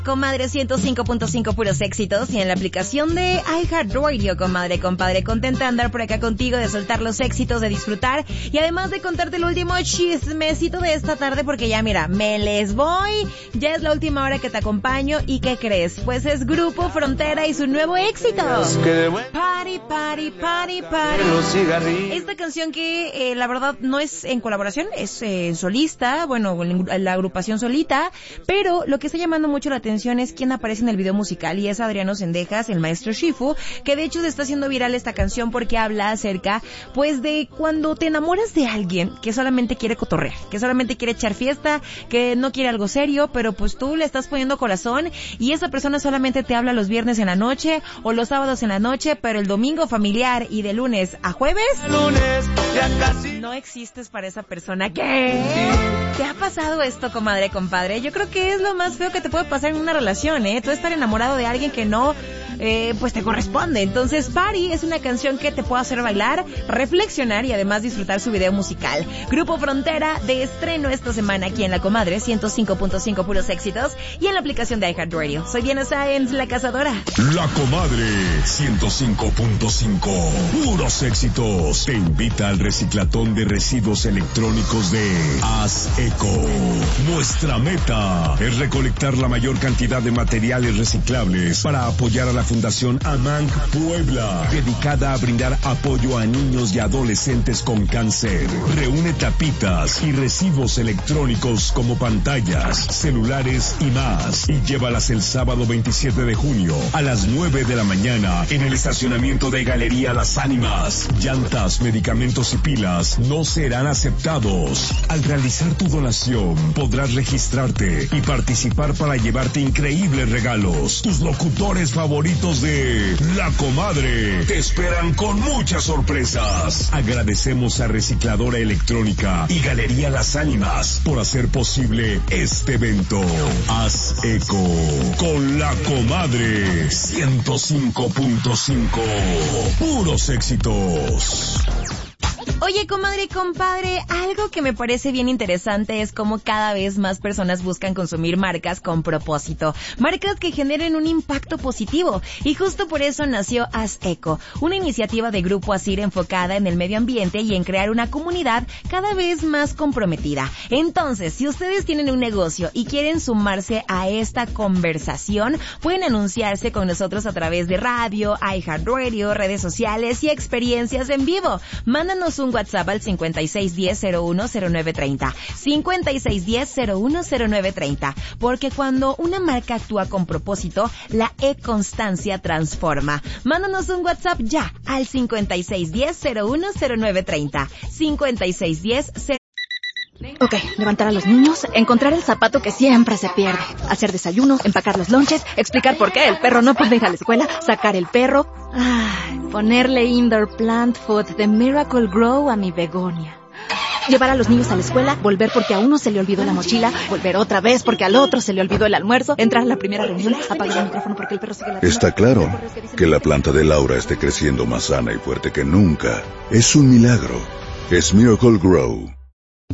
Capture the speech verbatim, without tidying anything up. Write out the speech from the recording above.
Comadre, ciento cinco punto cinco puros éxitos, y en la aplicación de iHeartRadio, comadre, compadre, contenta de andar por acá contigo, de soltar los éxitos, de disfrutar y además de contarte el último chismecito de esta tarde, porque ya mira, me les voy, ya es la última hora que te acompaño. ¿Y qué crees? Pues es Grupo Frontera y su nuevo éxito, Party, Party, Party, Party. Esta canción que eh, la verdad no es en colaboración, es eh, solista, bueno, la agrupación solita, pero lo que está llamando mucho la atención es quien aparece en el video musical, y es Adriano Zendejas, el maestro Shifu, que de hecho se está haciendo viral esta canción porque habla acerca, pues, de cuando te enamoras de alguien que solamente quiere cotorrear, que solamente quiere echar fiesta, que no quiere algo serio, pero pues tú le estás poniendo corazón y esa persona solamente te habla los viernes en la noche o los sábados en la noche, pero el domingo familiar y de lunes a jueves, lunes, ya casi no existes para esa persona. ¿Qué? ¿Te ha pasado esto, comadre, compadre? Yo creo que es lo más feo que te puede pasar en una relación, ¿eh? Tú estar enamorado de alguien que no, eh, pues te corresponde. Entonces, Party es una canción que te puede hacer bailar, reflexionar y además disfrutar su video musical. Grupo Frontera, de estreno esta semana aquí en La Comadre, ciento cinco punto cinco puros éxitos, y en la aplicación de iHeartRadio. Soy Diana Sáenz, la cazadora. La Comadre, ciento cinco punto cinco puros éxitos. Te invita al reciclatón de residuos electrónicos de Haz Eco. Nuestra meta es recolectar la mayor cantidad de materiales reciclables para apoyar a la Fundación AMANC Puebla, dedicada a brindar apoyo a niños y adolescentes con cáncer. Reúne tapitas y residuos electrónicos como pantallas, celulares y más, y llévalas el sábado veintisiete de junio a las nueve de la mañana en el estacionamiento de Galería Las Ánimas. Llantas, medicamentos y pilas no serán aceptados. Al realizar tu donación podrás registrarte y participar para llevarte increíbles regalos. Tus locutores favoritos de La Comadre te esperan con muchas sorpresas. Agradecemos a Recicladora Electrónica y Galería Las Ánimas por hacer posible este evento. Haz Eco con La Comadre, ciento cinco punto cinco puros éxitos. Oye, comadre y compadre, algo que me parece bien interesante es cómo cada vez más personas buscan consumir marcas con propósito, marcas que generen un impacto positivo, y justo por eso nació Haz Eco, una iniciativa de Grupo Asir enfocada en el medio ambiente y en crear una comunidad cada vez más comprometida. Entonces, si ustedes tienen un negocio y quieren sumarse a esta conversación, pueden anunciarse con nosotros a través de radio, iHeartRadio, redes sociales y experiencias en vivo. Mándanos un WhatsApp al cincuenta y seis diez cero uno cero nueve treinta, cincuenta y seis diez cero uno cero nueve treinta, porque cuando una marca actúa con propósito, la e-constancia transforma. Mándanos un WhatsApp ya al cincuenta y seis diez cero uno cero nueve treinta, cincuenta y seis diez cero. Ok, levantar a los niños, encontrar el zapato que siempre se pierde, hacer desayuno, empacar los lonches, explicar por qué el perro no puede ir a la escuela, sacar el perro, ay, ponerle indoor plant food de Miracle Grow a mi begonia. Llevar a los niños a la escuela, volver porque a uno se le olvidó la mochila, volver otra vez porque al otro se le olvidó el almuerzo, entrar a la primera reunión, apagar el micrófono porque el perro sigue ladrando. Está claro que la planta de Laura esté creciendo más sana y fuerte que nunca. Es un milagro. Es Miracle Grow.